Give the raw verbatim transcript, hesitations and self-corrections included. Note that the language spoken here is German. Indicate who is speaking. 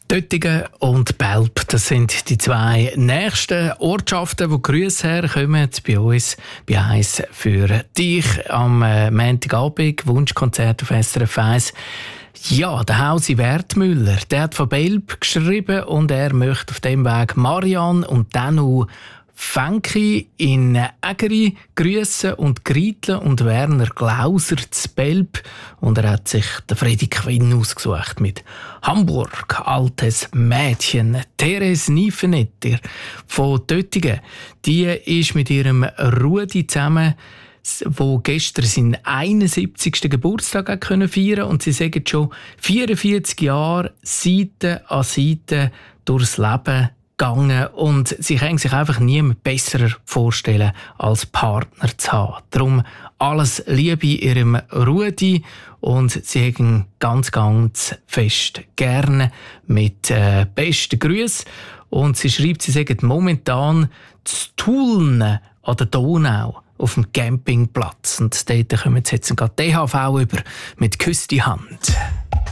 Speaker 1: Döttingen und Belp, das sind die zwei nächsten Ortschaften, wo Grüße herkommen bei uns, bei eins für dich am äh, Montagabend, Wunschkonzert auf S R F eins. Ja, der Hausi Wertmüller, der hat von Belp geschrieben und er möchte auf dem Weg Marianne und Danu Fenki in Ägeri grüssen und Greitle und Werner Glauser zu Belp. Und er hat sich den Freddy Quinn ausgesucht mit Hamburg, altes Mädchen. Therese Niefenetter von Döttingen, die ist mit ihrem Rudi zusammen, wo gestern seinen einundsiebzigsten Geburtstag feiern konnte. Und sie sagen schon vierundvierzig Jahre Seite an Seite durchs Leben gegangen und sie können sich einfach niemand besser vorstellen, als Partner zu haben. Darum alles Liebe ihrem Rudi und sie haben ganz, ganz fest gerne mit äh, besten Grüßen. Und sie schreibt, sie sagen momentan zu Tulln an der Donau auf dem Campingplatz. Und dort kommen sie jetzt gerade D H V über mit «Küss die Hand».